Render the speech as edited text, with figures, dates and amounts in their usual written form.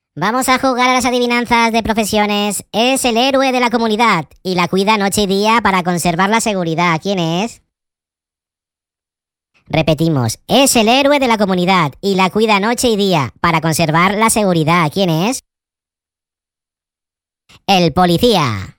Vamos a jugar a las adivinanzas de profesiones. Es el héroe de la comunidad y la cuida noche y día para conservar la seguridad. ¿Quién es? Repetimos, es el héroe de la comunidad y la cuida noche y día para conservar la seguridad. ¿Quién es? El policía.